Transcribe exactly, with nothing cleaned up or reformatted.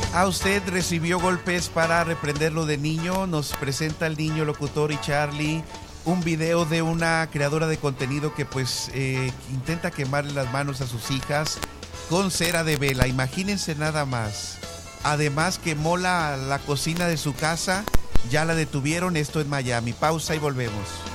¿A usted recibió golpes para reprenderlo de niño? Nos presenta el niño locutor y Charlie un video de una creadora de contenido que pues eh, intenta quemarle las manos a sus hijas con cera de vela. Imagínense nada más. Además quemó la, la cocina de su casa. Ya la detuvieron. Esto en Miami. Pausa y volvemos.